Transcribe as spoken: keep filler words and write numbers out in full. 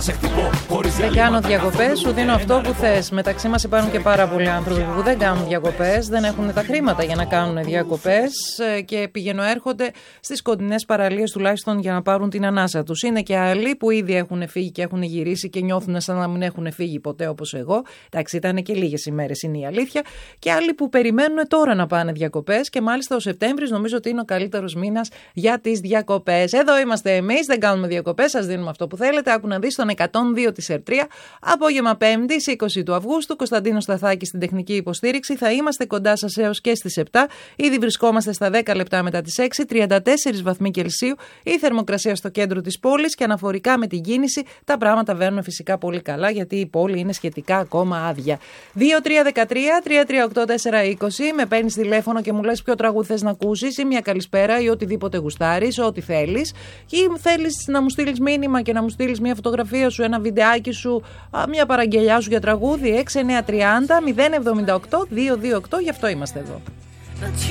Δεν κάνω διακοπές, σου δίνω αυτό που θες. Μεταξύ μας υπάρχουν και πάρα πολλοί άνθρωποι που δεν κάνουν διακοπές, δεν έχουν τα χρήματα για να κάνουν διακοπές και πηγαίνουν έρχονται στις κοντινές παραλίες τουλάχιστον για να πάρουν την ανάσα τους. Είναι και άλλοι που ήδη έχουν φύγει και έχουν γυρίσει και νιώθουν σαν να μην έχουν φύγει ποτέ όπως εγώ. Εντάξει, ήταν και λίγες ημέρες, είναι η αλήθεια. Και άλλοι που περιμένουν τώρα να πάνε διακοπές και μάλιστα ο Σεπτέμβρης νομίζω ότι είναι ο καλύτερος μήνας για τις διακοπές. Εδώ είμαστε εμείς, δεν κάνουμε διακοπές, σας δίνουμε αυτό που θέλετε. Άκου να δεις τον εκατόν δύο της Ερτρία. Απόγευμα Πέμπτη, είκοσι του Αυγούστου, Κωνσταντίνος Σταθάκης στην τεχνική υποστήριξη. Θα είμαστε κοντά σας έως και στις επτά. Ήδη βρισκόμαστε στα δέκα λεπτά μετά τις έξι, τριάντα τέσσερις βαθμοί Κελσίου. Η θερμοκρασία στο κέντρο της πόλης και αναφορικά με την κίνηση, τα πράγματα βαίνουν φυσικά πολύ καλά γιατί η πόλη είναι σχετικά ακόμα άδεια. δύο τρία ένα τρία τρία τρία οκτώ τέσσερα είκοσι. Με παίρνεις τηλέφωνο και μου λες ποιο τραγούδι θες να ακούσεις ή μια καλησπέρα ή οτιδήποτε γουστάρεις, ό,τι θέλεις. Ή θέλεις να μου στείλεις μήνυμα και να μου στείλεις μια φωτογραφία σου, ένα βιντεάκι σου, μια παραγγελιά σου για τραγούδι. έξι εννιά τρία μηδέν μηδέν επτά οκτώ δύο δύο οκτώ, γι' αυτό είμαστε εδώ.